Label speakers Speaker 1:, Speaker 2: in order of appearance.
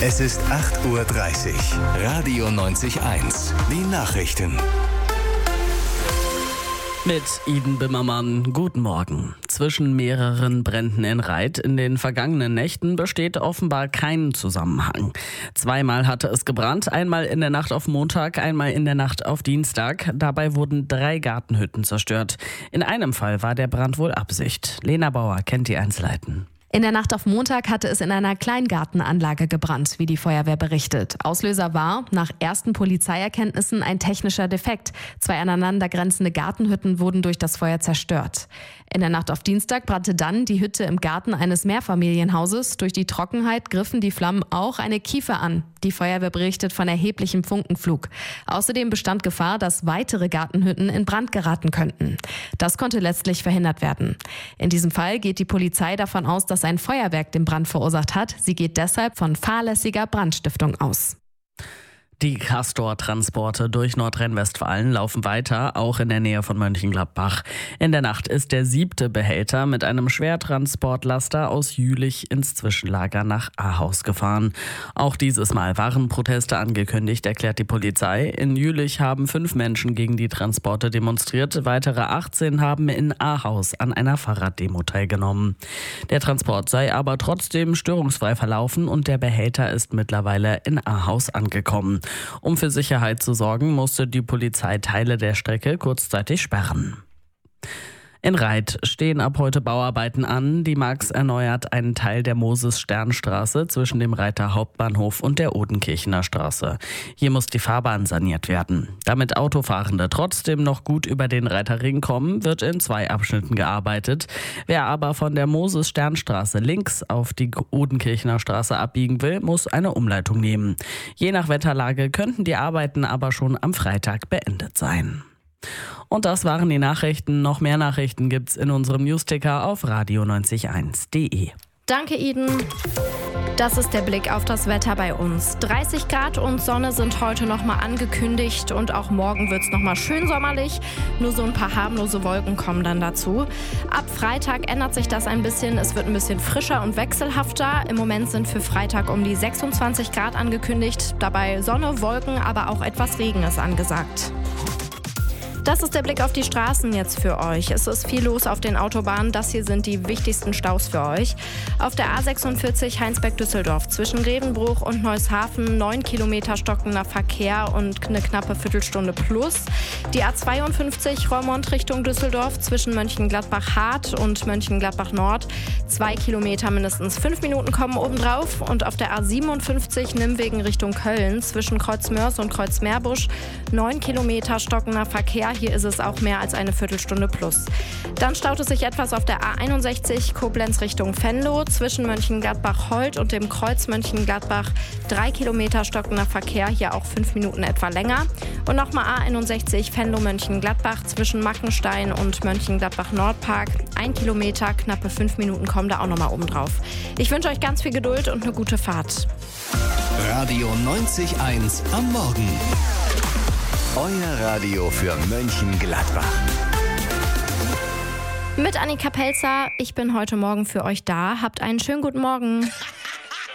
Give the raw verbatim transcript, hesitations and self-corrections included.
Speaker 1: Es ist acht Uhr dreißig. Radio neunzig Komma eins. Die Nachrichten.
Speaker 2: Mit Iden Bimmermann, guten Morgen. Zwischen mehreren Bränden in Reit in den vergangenen Nächten besteht offenbar kein Zusammenhang. Zweimal hatte es gebrannt, einmal in der Nacht auf Montag, einmal in der Nacht auf Dienstag. Dabei wurden drei Gartenhütten zerstört. In einem Fall war der Brand wohl Absicht. Lena Bauer kennt die Einzelheiten.
Speaker 3: In der Nacht auf Montag hatte es in einer Kleingartenanlage gebrannt, wie die Feuerwehr berichtet. Auslöser war, nach ersten Polizeierkenntnissen, ein technischer Defekt. Zwei aneinander grenzende Gartenhütten wurden durch das Feuer zerstört. In der Nacht auf Dienstag brannte dann die Hütte im Garten eines Mehrfamilienhauses. Durch die Trockenheit griffen die Flammen auch eine Kiefer an. Die Feuerwehr berichtet von erheblichem Funkenflug. Außerdem bestand Gefahr, dass weitere Gartenhütten in Brand geraten könnten. Das konnte letztlich verhindert werden. In diesem Fall geht die Polizei davon aus, dass ein Feuerwerk den Brand verursacht hat. Sie geht deshalb von fahrlässiger Brandstiftung aus.
Speaker 2: Die Castor-Transporte durch Nordrhein-Westfalen laufen weiter, auch in der Nähe von Mönchengladbach. In der Nacht ist der siebte Behälter mit einem Schwertransportlaster aus Jülich ins Zwischenlager nach Ahaus gefahren. Auch dieses Mal waren Proteste angekündigt, erklärt die Polizei. In Jülich haben fünf Menschen gegen die Transporte demonstriert. Weitere achtzehn haben in Ahaus an einer Fahrraddemo teilgenommen. Der Transport sei aber trotzdem störungsfrei verlaufen und der Behälter ist mittlerweile in Ahaus angekommen. Um für Sicherheit zu sorgen, musste die Polizei Teile der Strecke kurzzeitig sperren. In Reit stehen ab heute Bauarbeiten an. Die Marx erneuert einen Teil der Moses-Stern-Straße zwischen dem Reiter Hauptbahnhof und der Odenkirchener Straße. Hier muss die Fahrbahn saniert werden. Damit Autofahrende trotzdem noch gut über den Reiterring kommen, wird in zwei Abschnitten gearbeitet. Wer aber von der Moses-Stern-Straße links auf die Odenkirchener Straße abbiegen will, muss eine Umleitung nehmen. Je nach Wetterlage könnten die Arbeiten aber schon am Freitag beendet sein. Und das waren die Nachrichten. Noch mehr Nachrichten gibt's in unserem Newsticker auf radio neunzig Komma eins punkt de.
Speaker 4: Danke, Iden. Das ist der Blick auf das Wetter bei uns. dreißig Grad und Sonne sind heute nochmal angekündigt und auch morgen wird es nochmal schön sommerlich. Nur so ein paar harmlose Wolken kommen dann dazu. Ab Freitag ändert sich das ein bisschen. Es wird ein bisschen frischer und wechselhafter. Im Moment sind für Freitag um die sechsundzwanzig Grad angekündigt. Dabei Sonne, Wolken, aber auch etwas Regen ist angesagt. Das ist der Blick auf die Straßen jetzt für euch. Es ist viel los auf den Autobahnen. Das hier sind die wichtigsten Staus für euch. Auf der A sechsundvierzig Heinsberg-Düsseldorf zwischen Grevenbruch und Neußhafen neun Kilometer stockender Verkehr und eine knappe Viertelstunde plus. Die A zweiundfünfzig Roermond Richtung Düsseldorf zwischen Mönchengladbach-Hart und Mönchengladbach-Nord. Zwei Kilometer mindestens fünf Minuten kommen obendrauf. Und auf der A siebenundfünfzig Nimwegen Richtung Köln zwischen Kreuzmörs und Kreuzmeerbusch neun Kilometer stockender Verkehr. Hier ist es auch mehr als eine Viertelstunde plus. Dann staut es sich etwas auf der A einundsechzig Koblenz Richtung Venlo zwischen Mönchengladbach-Holt und dem Kreuz Mönchengladbach. Drei Kilometer stockender Verkehr, hier auch fünf Minuten etwa länger. Und nochmal A einundsechzig Venlo-Mönchengladbach zwischen Mackenstein und Mönchengladbach-Nordpark. Ein Kilometer, knappe fünf Minuten kommen da auch nochmal oben drauf. Ich wünsche euch ganz viel Geduld und eine gute Fahrt.
Speaker 1: Radio neunzig Komma eins am Morgen. Euer Radio für Mönchengladbach.
Speaker 4: Mit Annika Pelzer. Ich bin heute Morgen für euch da. Habt einen schönen guten Morgen.